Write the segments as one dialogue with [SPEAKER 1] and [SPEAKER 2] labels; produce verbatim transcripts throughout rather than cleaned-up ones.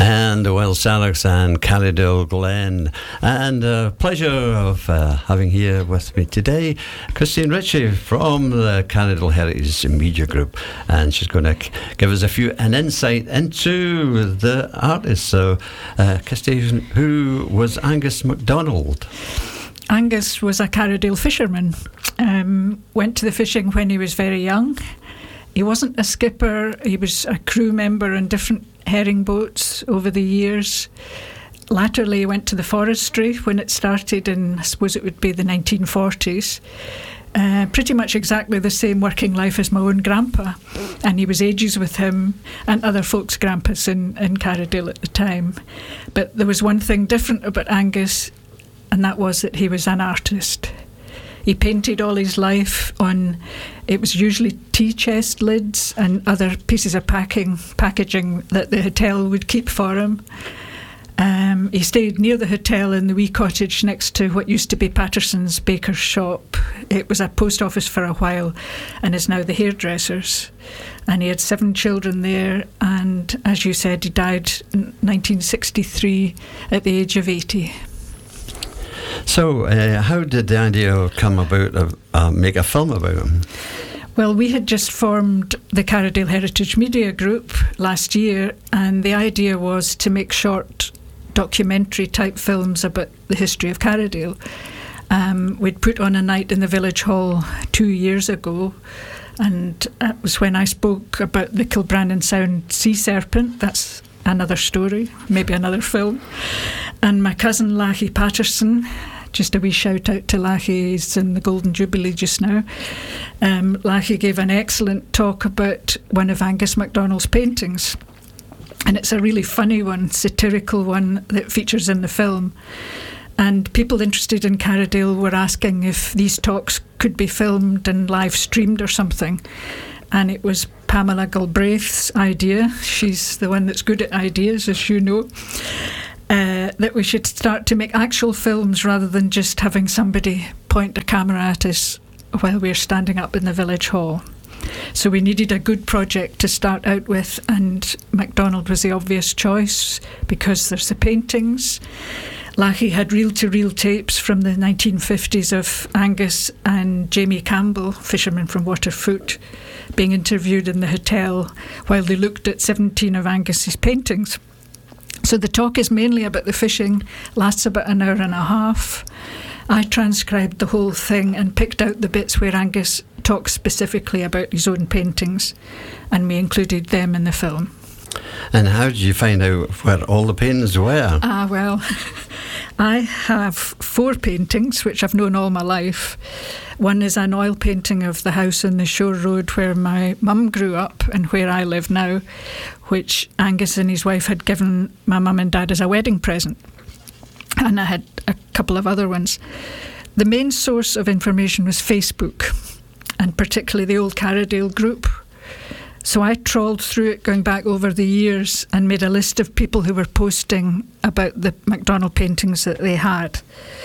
[SPEAKER 1] and the Wild Salix and Carrydale Glen. And a pleasure of uh, having here with me today Christine Ritchie from the Carrydale Heritage Media Group, and she's going to give us a few an insight into the artist. So uh, Christine, who was Angus MacDonald?
[SPEAKER 2] Angus was a Carrydale fisherman. Um, went to the fishing when he was very young. He wasn't a skipper, he was a crew member on different herring boats over the years. Latterly he went to the forestry when it started in, I suppose it would be the nineteen forties. Uh, pretty much exactly the same working life as my own grandpa, and he was ages with him and other folks' grandpas in, in Carrydale at the time. But there was one thing different about Angus, and that was that he was an artist. He painted all his life on, it was usually tea chest lids and other pieces of packing, packaging that the hotel would keep for him. Um, he stayed near the hotel in the wee cottage next to what used to be Patterson's baker's shop. It was a post office for a while and is now the hairdressers. And he had seven children there, and as you said, he died in nineteen sixty-three at the age of eighty.
[SPEAKER 1] So, uh, how did the idea come about of uh, make a film about him?
[SPEAKER 2] Well, we had just formed the Carrydale Heritage Media Group last year, and the idea was to make short documentary type films about the history of Carrydale. Um, we'd put on a night in the village hall two years ago, and that was when I spoke about the Kilbrannan Sound sea serpent. That's another story, maybe another film. And my cousin Lachie Patterson, just a wee shout out to Lachie, he's in the Golden Jubilee just now. Um, Lachie gave an excellent talk about one of Angus MacDonald's paintings. And it's a really funny one, satirical one that features in the film. And people interested in Carrydale were asking if these talks could be filmed and live streamed or something. And it was Pamela Galbraith's idea. She's the one that's good at ideas, as you know. Uh, that we should start to make actual films rather than just having somebody point a camera at us while we're standing up in the village hall. So we needed a good project to start out with, and MacDonald was the obvious choice because there's the paintings. Lachie had reel-to-reel tapes from the nineteen fifties of Angus and Jamie Campbell, fishermen from Waterfoot, being interviewed in the hotel while they looked at seventeen of Angus's paintings. So the talk is mainly about the fishing, lasts about an hour and a half. I transcribed the whole thing and picked out the bits where Angus talks specifically about his own paintings, and we included them in the film.
[SPEAKER 1] And how did you find out where all the paintings were?
[SPEAKER 2] Ah, well, I have four paintings which I've known all my life. One is an oil painting of the house on the Shore Road where my mum grew up and where I live now, which Angus and his wife had given my mum and dad as a wedding present. And I had a couple of other ones. The main source of information was Facebook, and particularly the old Carrydale group. So I trawled through it going back over the years and made a list of people who were posting about the MacDonald paintings that they had.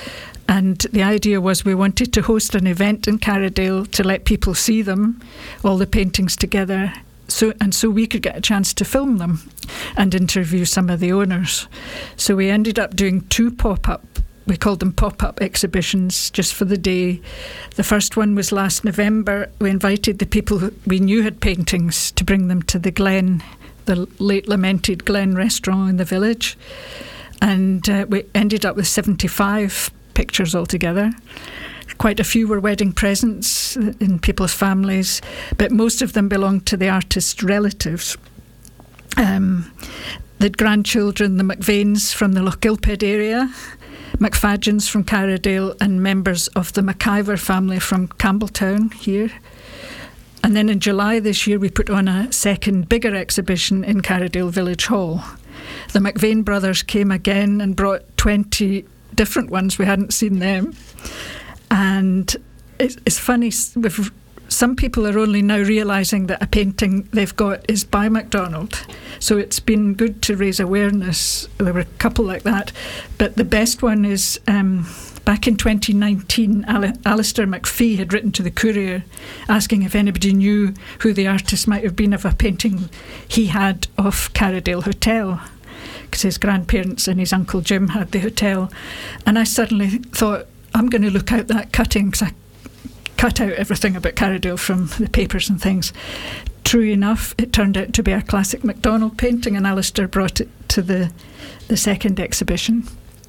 [SPEAKER 2] And the idea was we wanted to host an event in Carrydale to let people see them, all the paintings together, so and so we could get a chance to film them and interview some of the owners. So we ended up doing two pop-up, we called them pop-up exhibitions just for the day. The first one was last November. We invited the people who we knew had paintings to bring them to the Glen, the late lamented Glen restaurant in the village. And uh, we ended up with seventy-five pictures altogether. Quite a few were wedding presents in people's families, but most of them belonged to the artist's relatives. Um, the grandchildren, the McVeigns from the Lochgilphead area, McFadgens from Carrydale, and members of the McIver family from Campbelltown here. And then in July this year we put on a second bigger exhibition in Carrydale Village Hall. The McVeigh brothers came again and brought twenty different ones. We hadn't seen them. And it's, it's funny, with some people are only now realising that a painting they've got is by MacDonald. So it's been good to raise awareness. There were a couple like that. But the best one is um, back in twenty nineteen, Al- Alistair McPhee had written to the Courier asking if anybody knew who the artist might have been of a painting he had of Carrydale Hotel. because his grandparents and his Uncle Jim had the hotel. And I suddenly thought, I'm going to look out that cutting, because I cut out everything about Carradale from the papers and things. True enough, it turned out to be a classic MacDonald painting, and Alistair brought it to the, the second exhibition.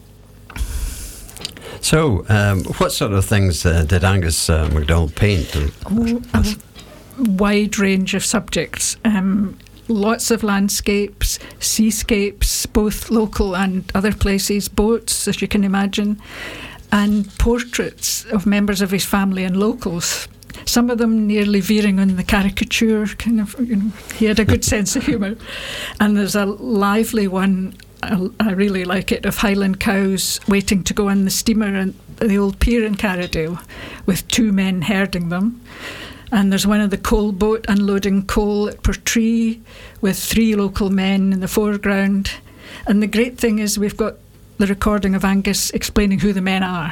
[SPEAKER 1] So, um, what sort of things uh, did Angus uh, MacDonald paint?
[SPEAKER 2] Oh, a wide range of subjects. Um, lots of landscapes, seascapes, both local and other places, boats, as you can imagine, and portraits of members of his family and locals. Some of them nearly veering on the caricature, kind of, you know, he had a good sense of humour. And there's a lively one, I, I really like it, of Highland cows waiting to go on the steamer at the old pier in Carradale, with two men herding them. And there's one of the coal boat unloading coal at Portree, with three local men in the foreground. And the great thing is we've got the recording of Angus explaining who the men are.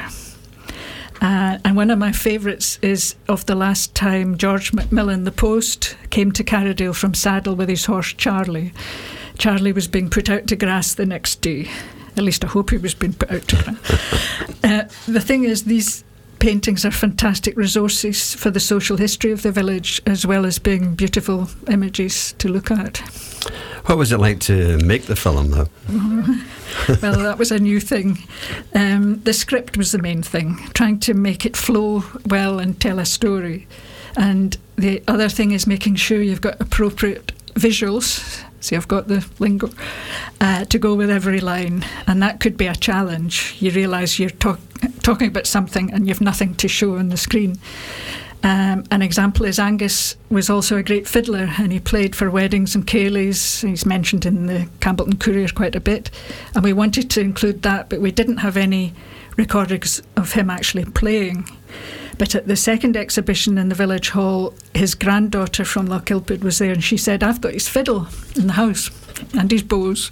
[SPEAKER 2] Uh, and one of my favourites is of the last time George Macmillan, the post, came to Carradale from Saddle with his horse Charlie. Charlie was being put out to grass the next day. At least I hope he was being put out to grass. uh, the thing is, these paintings are fantastic resources for the social history of the village, as well as being beautiful images to look at.
[SPEAKER 1] What was it like to make the film, though?
[SPEAKER 2] Well, that was a new thing. Um, the script was the main thing, trying to make it flow well and tell a story. And the other thing is making sure you've got appropriate visuals. See, I've got the lingo, uh, to go with every line. And that could be a challenge. You realise you're talk- talking about something and you've nothing to show on the screen. Um, an example is Angus was also a great fiddler, and he played for weddings and ceilidhs. He's mentioned in the Campbellton Courier quite a bit, and we wanted to include that, but we didn't have any recordings of him actually playing. But at the second exhibition in the village hall, his granddaughter from Lochilpid was there, and she said, I've got his fiddle in the house and his bows.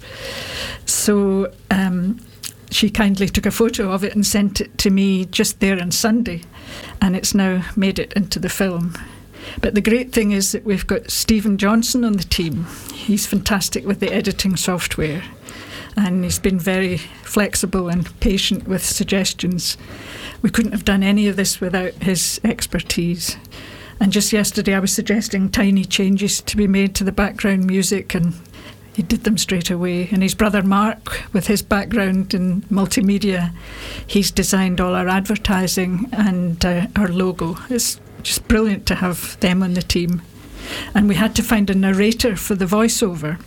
[SPEAKER 2] So um, she kindly took a photo of it and sent it to me just there on Sunday, and it's now made it into the film. But the great thing is that we've got Stephen Johnson on the team. He's fantastic with the editing software, and he's been very flexible and patient with suggestions. We couldn't have done any of this without his expertise. And just yesterday I was suggesting tiny changes to be made to the background music, and he did them straight away. And his brother Mark, with his background in multimedia, he's designed all our advertising and uh, our logo. It's just brilliant to have them on the team. And we had to find a narrator for the voiceover.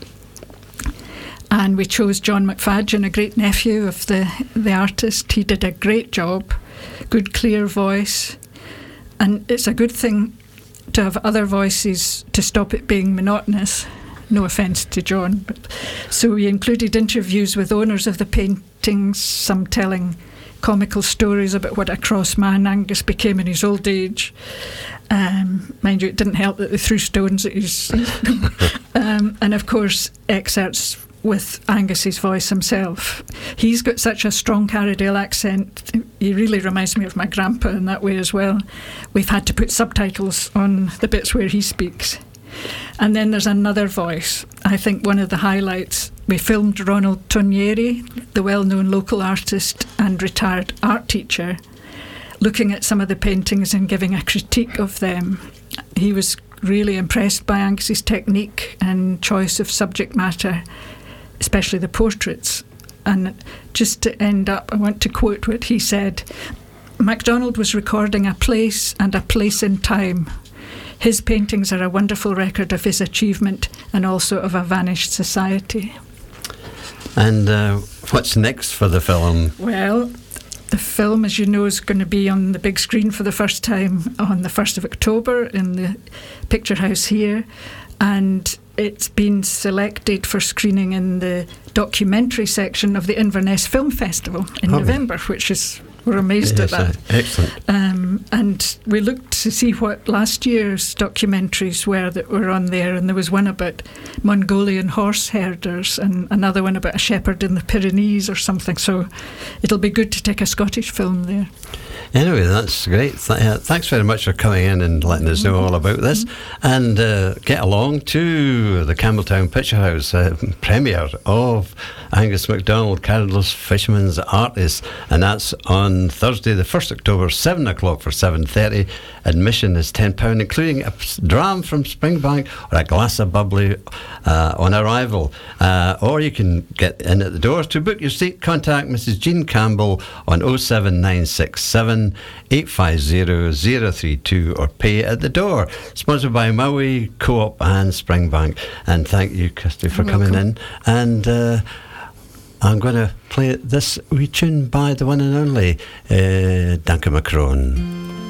[SPEAKER 2] And we chose John McFadgen, a great nephew of the, the artist. He did a great job, good clear voice. And it's a good thing to have other voices to stop it being monotonous. No offence to John. But so we included interviews with owners of the paintings, some telling comical stories about what a cross man Angus became in his old age. Um, mind you, it didn't help that they threw stones at his... um, and of course, excerpts with Angus's voice himself. He's got such a strong Carradale accent. He really reminds me of my grandpa in that way as well. We've had to put subtitles on the bits where he speaks. And then there's another voice. I think one of the highlights, we filmed Ronald Tonieri, the well-known local artist and retired art teacher, looking at some of the paintings and giving a critique of them. He was really impressed by Angus's technique and choice of subject matter, especially the portraits. And just to end up, I want to quote what he said. MacDonald was recording a place and a place in time. His paintings are a wonderful record of his achievement and also of a vanished society.
[SPEAKER 1] And uh, what's next for the film?
[SPEAKER 2] Well, the film, as you know, is going to be on the big screen for the first time on the first of October in the Picture House here. And it's been selected for screening in the documentary section of the Inverness Film Festival in oh. November, which is... We're amazed
[SPEAKER 1] yes,
[SPEAKER 2] at that.
[SPEAKER 1] Uh, excellent.
[SPEAKER 2] Um, and we looked to see what last year's documentaries were that were on there, and there was one about Mongolian horse herders and another one about a shepherd in the Pyrenees or something. So it'll be good to take a Scottish film there.
[SPEAKER 1] Anyway, that's great. Th- uh, thanks very much for coming in and letting us know all about this. And uh, get along to the Campbelltown Picture House uh, premiere of Angus MacDonald, Carridal's Fisherman's Artist. And that's on Thursday, the first of October, seven o'clock for seven thirty. Admission is ten pounds, including a dram from Springbank or a glass of bubbly uh, on arrival. Uh, or you can get in at the door. To book your seat, contact Missus Jean Campbell on oh seven nine six seven, eight five zero, zero three two or pay at the door. Sponsored by Maui Co-op and Springbank. And thank you, Kirsty, for
[SPEAKER 2] You're
[SPEAKER 1] coming
[SPEAKER 2] welcome.
[SPEAKER 1] in. And uh, I'm going to play this wee tune by the one and only uh, Duncan McCrone.